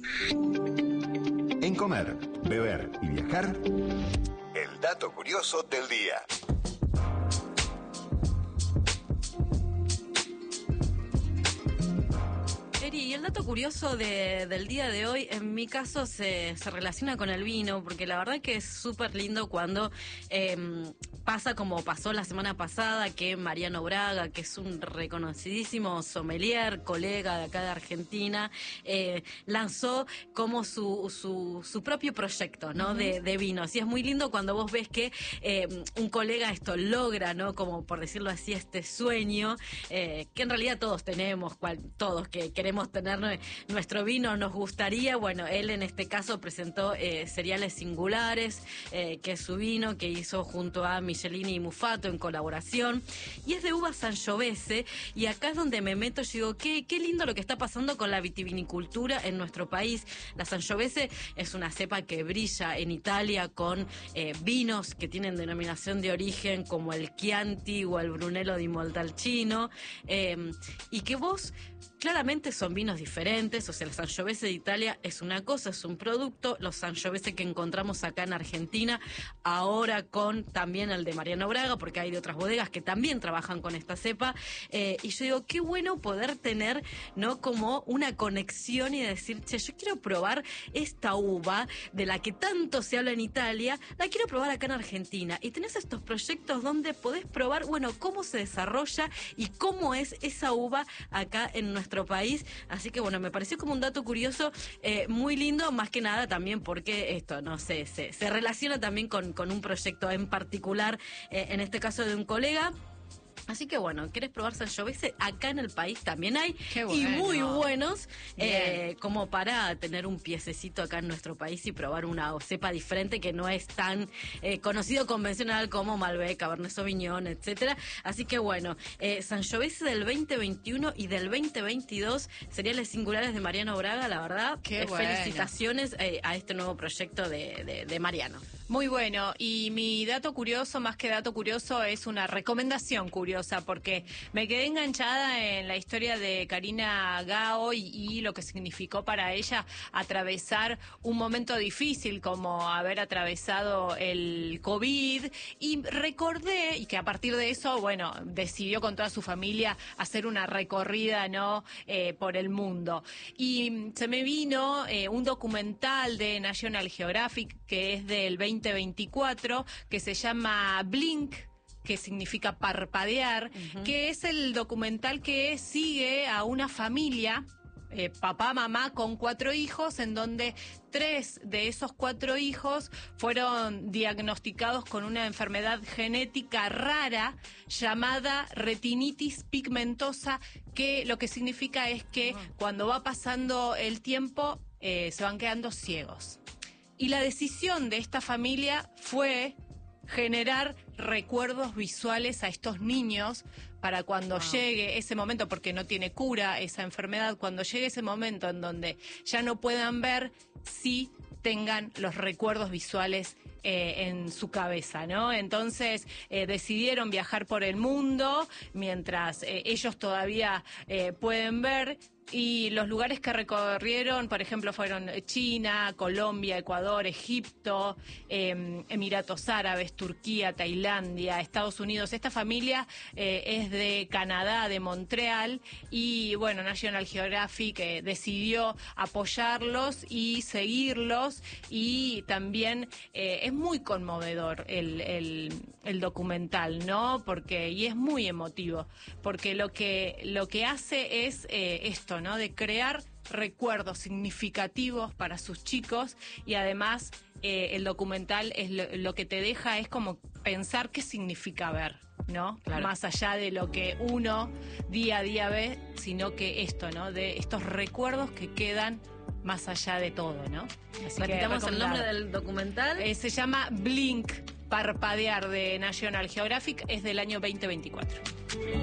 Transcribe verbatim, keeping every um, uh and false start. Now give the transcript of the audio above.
En comer, beber y viajar, el dato curioso del día. Y el dato curioso de, del día de hoy, en mi caso, se, se relaciona con el vino, porque la verdad que es súper lindo cuando eh, pasa como pasó la semana pasada, que Mariano Braga, que es un reconocidísimo sommelier, colega de acá de Argentina, eh, lanzó como su, su, su propio proyecto, ¿no? Uh-huh. de, de vinos. Y es muy lindo cuando vos ves que eh, un colega esto logra, ¿no? Como por decirlo así, este sueño, eh, que en realidad todos tenemos, cual, todos que queremos tener nuestro vino, nos gustaría. Bueno, él en este caso presentó eh, Cereales Singulares, eh, que es su vino que hizo junto a Michelini y Mufato en colaboración, y es de uva Sangiovese, y acá es donde me meto. Yo digo, qué, qué lindo lo que está pasando con la vitivinicultura en nuestro país. La Sangiovese es una cepa que brilla en Italia con eh, vinos que tienen denominación de origen como el Chianti o el Brunello di Montalcino, eh, y que vos claramente son vinos diferentes. O sea, el Sangiovese de Italia es una cosa, es un producto. Los Sangiovese que encontramos acá en Argentina, ahora con también el de Mariano Braga, porque hay de otras bodegas que también trabajan con esta cepa. Eh, y yo digo, qué bueno poder tener, ¿no? Como una conexión y decir, che, yo quiero probar esta uva de la que tanto se habla en Italia, la quiero probar acá en Argentina. Y tenés estos proyectos donde podés probar, bueno, cómo se desarrolla y cómo es esa uva acá en nuestro país. Así que bueno, me pareció como un dato curioso, eh, muy lindo, más que nada también porque esto, no sé, se, se relaciona también con, con un proyecto en particular, eh, en este caso de un colega. Así que bueno, ¿querés probar Sangiovese? Acá en el país también hay, bueno, y muy buenos, eh, como para tener un piececito acá en nuestro país y probar una cepa diferente que no es tan eh, conocido convencional como Malbec, Cabernet Sauvignon, etcétera. Así que bueno, eh, Sangiovese del veinte veintiuno y del veinte veintidós, Cereales Singulares de Mariano Braga, la verdad, Qué eh, bueno. felicitaciones eh, a este nuevo proyecto de, de, de Mariano. Muy bueno, y mi dato curioso, más que dato curioso, es una recomendación curiosa, porque me quedé enganchada en la historia de Karina Gao y, y lo que significó para ella atravesar un momento difícil como haber atravesado el COVID, y recordé, y que a partir de eso, bueno, decidió con toda su familia hacer una recorrida, ¿no?, eh, por el mundo. Y se me vino eh, un documental de National Geographic que es del veinte veinticuatro, que se llama Blink, que significa parpadear, uh-huh. que es el documental que sigue a una familia, eh, papá, mamá, con cuatro hijos, en donde tres de esos cuatro hijos fueron diagnosticados con una enfermedad genética rara llamada retinitis pigmentosa, que lo que significa es que uh-huh. cuando va pasando el tiempo eh, se van quedando ciegos. Y la decisión de esta familia fue generar recuerdos visuales a estos niños para cuando wow. llegue ese momento, porque no tiene cura esa enfermedad, cuando llegue ese momento en donde ya no puedan ver, sí tengan los recuerdos visuales eh, en su cabeza, ¿no? Entonces eh, decidieron viajar por el mundo mientras eh, ellos todavía eh, pueden ver. Y los lugares que recorrieron, por ejemplo, fueron China, Colombia, Ecuador, Egipto, eh, Emiratos Árabes, Turquía, Tailandia, Estados Unidos. Esta familia eh, es de Canadá, de Montreal, y bueno, National Geographic eh, decidió apoyarlos y seguirlos, y también eh, es muy conmovedor el, el, el documental, ¿no? Porque, y es muy emotivo, porque lo que, lo que hace es eh, esto, ¿no? De crear recuerdos significativos para sus chicos, y además eh, el documental es lo, lo que te deja es como pensar qué significa ver, ¿no? Claro. Más allá de lo que uno día a día ve, sino que esto, ¿no? De estos recuerdos que quedan más allá de todo, ¿no? Así Repitamos que el nombre del documental. Eh, se llama Blink, parpadear, de National Geographic, es del año veinte veinticuatro.